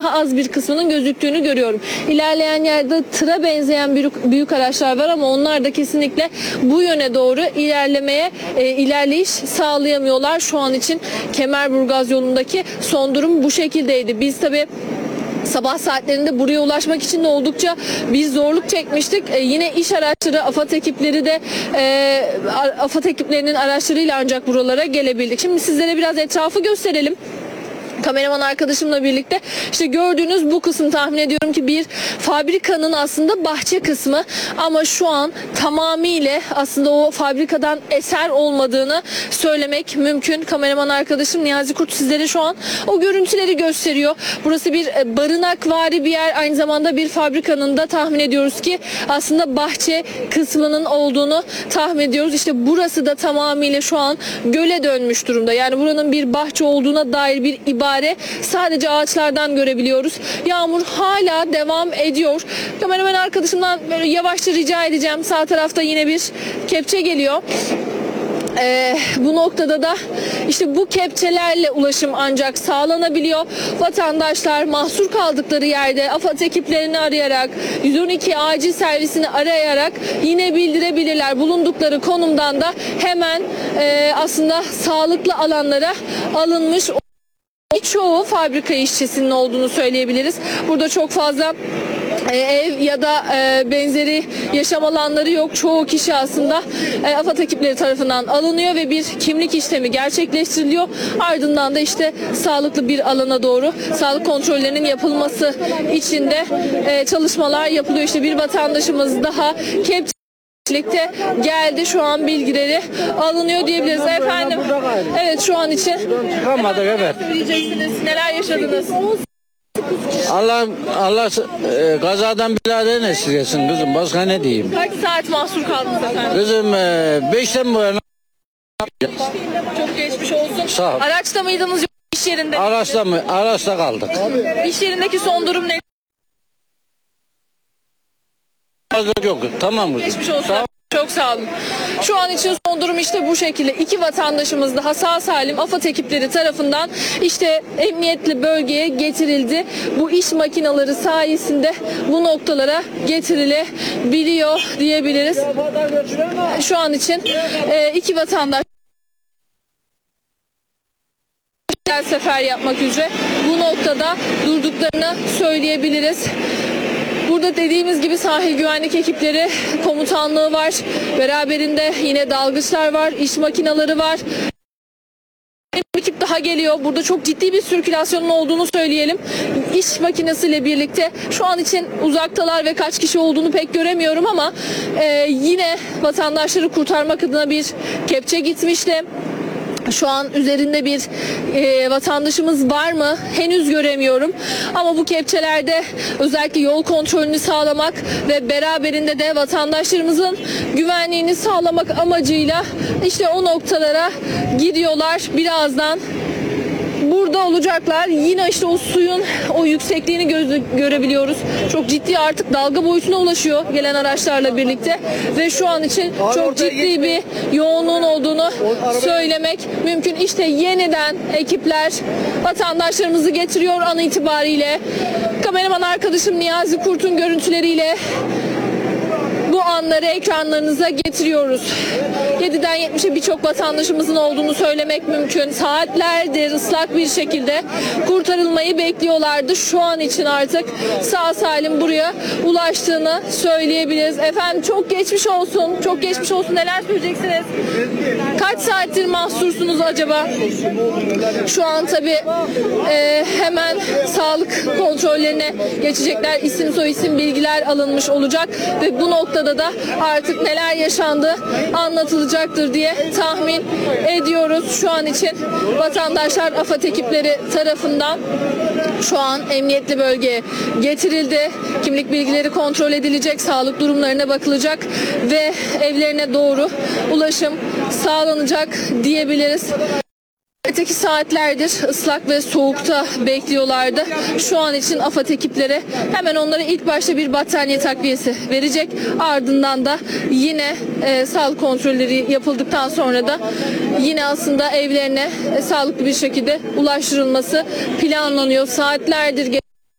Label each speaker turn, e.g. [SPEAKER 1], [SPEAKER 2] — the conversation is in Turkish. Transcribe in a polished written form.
[SPEAKER 1] daha az bir kısmının gözüktüğünü görüyorum. İlerleyen yerde tıra benzeyen büyük araçlar var ama onlar da kesinlikle bu yöne doğru ilerleyiş sağlayamıyorlar. Şu an için Kemerburgaz yolundaki son durum bu şekildeydi. Biz tabii sabah saatlerinde buraya ulaşmak için de oldukça bir zorluk çekmiştik. Yine iş araçları, AFAD ekipleri de AFAD ekiplerinin araçlarıyla ancak buralara gelebildik. Şimdi sizlere biraz etrafı gösterelim. Kameraman arkadaşımla birlikte işte gördüğünüz bu kısım tahmin ediyorum ki bir fabrikanın aslında bahçe kısmı ama şu an tamamıyla aslında o fabrikadan eser olmadığını söylemek mümkün. Kameraman arkadaşım Niyazi Kurt sizlere şu an o görüntüleri gösteriyor. Burası bir barınakvari bir yer, aynı zamanda bir fabrikanın da tahmin ediyoruz ki aslında bahçe kısmının olduğunu tahmin ediyoruz. İşte burası da tamamıyla şu an göle dönmüş durumda. Yani buranın bir bahçe olduğuna dair bir ibare sadece ağaçlardan görebiliyoruz. Yağmur hala devam ediyor. Kameraman arkadaşımdan böyle yavaşça rica edeceğim. Sağ tarafta yine bir kepçe geliyor. Bu noktada da işte bu kepçelerle ulaşım ancak sağlanabiliyor. Vatandaşlar mahsur kaldıkları yerde AFAD ekiplerini arayarak, 112 acil servisini arayarak yine bildirebilirler. Bulundukları konumdan da hemen aslında sağlıklı alanlara alınmış. Çoğu fabrika işçisinin olduğunu söyleyebiliriz. Burada çok fazla ev ya da benzeri yaşam alanları yok. Çoğu kişi aslında AFAD ekipleri tarafından alınıyor ve bir kimlik işlemi gerçekleştiriliyor. Ardından da işte sağlıklı bir alana doğru sağlık kontrollerinin yapılması için de çalışmalar yapılıyor. İşte bir vatandaşımız daha birlikte geldi. Şu an bilgileri alınıyor diyebiliriz efendim. Evet, şu an için
[SPEAKER 2] çıkamadık, evet.
[SPEAKER 1] Söyleyeceksiniz. Neler yaşadınız?
[SPEAKER 2] Allah kazadan beladan esirgesin kızım. Başka ne diyeyim?
[SPEAKER 1] Kaç saat mahsur kaldınız efendim?
[SPEAKER 2] Kızım 5'ten bu yana
[SPEAKER 1] Çok geçmiş olsun.
[SPEAKER 2] Sağ ol.
[SPEAKER 1] Araçta mıydınız, yok iş yerinde?
[SPEAKER 2] Araçta kaldık.
[SPEAKER 1] İş yerindeki son durum ne?
[SPEAKER 2] Yok. Tamam kızım.
[SPEAKER 1] Geçmiş olsun. Çok sağ olun. Şu an için son durum işte bu şekilde. 2 vatandaşımız daha sağ salim AFAD ekipleri tarafından işte emniyetli bölgeye getirildi. Bu iş makineleri sayesinde bu noktalara getirilebiliyor diyebiliriz. Şu an için 2 vatandaş sefer yapmak üzere bu noktada durduklarını söyleyebiliriz. Burada dediğimiz gibi sahil güvenlik ekipleri komutanlığı var. Beraberinde yine dalgıçlar var, iş makineleri var. Bir ekip daha geliyor. Burada çok ciddi bir sirkülasyonun olduğunu söyleyelim. İş makinesiyle birlikte şu an için uzaktalar ve kaç kişi olduğunu pek göremiyorum ama yine vatandaşları kurtarmak adına bir kepçe gitmişti. Şu an üzerinde bir vatandaşımız var mı? Henüz göremiyorum. Ama bu kepçelerde özellikle yol kontrolünü sağlamak ve beraberinde de vatandaşlarımızın güvenliğini sağlamak amacıyla işte o noktalara gidiyorlar. Birazdan burada olacaklar. Yine işte o suyun o yüksekliğini görebiliyoruz. Çok ciddi artık dalga boyutuna ulaşıyor gelen araçlarla birlikte ve şu an için çok ciddi bir yoğunluğun olduğunu söylemek mümkün. İşte yeniden ekipler vatandaşlarımızı getiriyor an itibariyle. Kameraman arkadaşım Niyazi Kurt'un görüntüleriyle bu anları ekranlarınıza getiriyoruz. 7'den 70'e birçok vatandaşımızın olduğunu söylemek mümkün. Saatlerdir ıslak bir şekilde kurtarılmayı bekliyorlardı. Şu an için artık sağ salim buraya ulaştığını söyleyebiliriz. Efendim çok geçmiş olsun. Çok geçmiş olsun. Neler söyleyeceksiniz? Kaç saattir mahsursunuz acaba? Şu an tabii hemen sağlık kontrollerine geçecekler. İsim soyisim bilgiler alınmış olacak ve bu noktada da artık neler yaşandı anlatılacaktır diye tahmin ediyoruz. Şu an için vatandaşlar AFAD ekipleri tarafından şu an emniyetli bölgeye getirildi. Kimlik bilgileri kontrol edilecek, sağlık durumlarına bakılacak ve evlerine doğru ulaşım sağlanacak diyebiliriz. Öteki saatlerdir ıslak ve soğukta bekliyorlardı. Şu an için AFAD ekipleri hemen onlara ilk başta bir battaniye takviyesi verecek. Ardından da yine sağlık kontrolleri yapıldıktan sonra da yine aslında evlerine sağlıklı bir şekilde ulaştırılması planlanıyor. Saatlerdir